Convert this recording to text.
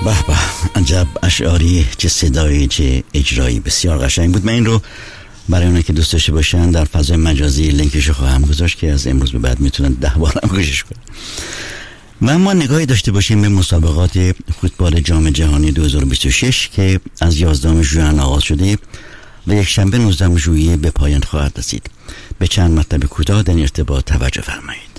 به به، عجب اشعاری، چه صدایی، چه اجرایی بسیار قشنگ بود. من این رو برای اونایی که دوست داشته باشن در فضای مجازی لینکشو خواهم گذاشت که از امروز به بعد میتونن 10 بار هم گوشش کنن. و ما نگاهی داشته باشیم به مسابقات فوتبال جام جهانی 2026 که از 11 ژوئن آغاز شده و یک شنبه 19 ژوئیه به پایان خواهد رسید. به چند مطلب کوتاه در این ارتباط توجه فرمایید.